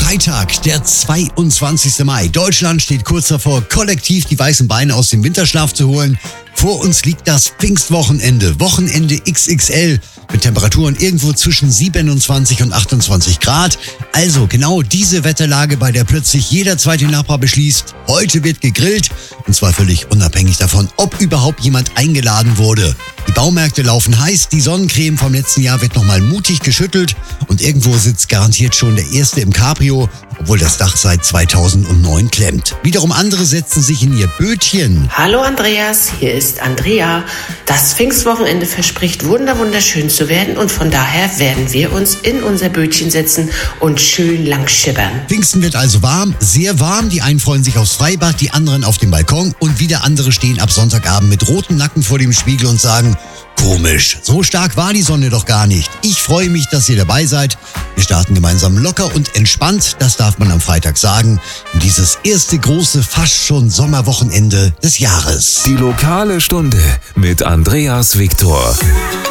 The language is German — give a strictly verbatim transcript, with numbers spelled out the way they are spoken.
Freitag, der zweiundzwanzigste Mai. Deutschland steht kurz davor, kollektiv die weißen Beine aus dem Winterschlaf zu holen. Vor uns liegt das Pfingstwochenende, Wochenende X X L mit Temperaturen irgendwo zwischen siebenundzwanzig und achtundzwanzig Grad. Also genau diese Wetterlage, bei der plötzlich jeder zweite Nachbar beschließt, heute wird gegrillt. Und zwar völlig unabhängig davon, ob überhaupt jemand eingeladen wurde. Die Baumärkte laufen heiß, die Sonnencreme vom letzten Jahr wird nochmal mutig geschüttelt und irgendwo sitzt garantiert schon der Erste im Cabrio, obwohl das Dach seit zweitausendneun klemmt. Wiederum andere setzen sich in ihr Bötchen. Hallo Andreas, hier ist Andrea. Das Pfingstwochenende verspricht wunder wunderschön zu werden und von daher werden wir uns in unser Bötchen setzen und schön lang schippern. Pfingsten wird also warm, sehr warm. Die einen freuen sich aufs Freibad, die anderen auf dem Balkon und wieder andere stehen ab Sonntagabend mit rotem Nacken vor dem Spiegel und sagen, komisch, so stark war die Sonne doch gar nicht. Ich freue mich, dass ihr dabei seid. Wir starten gemeinsam locker und entspannt, das darf man am Freitag sagen, in dieses erste große, fast schon Sommerwochenende des Jahres. Die lokale Stunde mit Andreas Victor.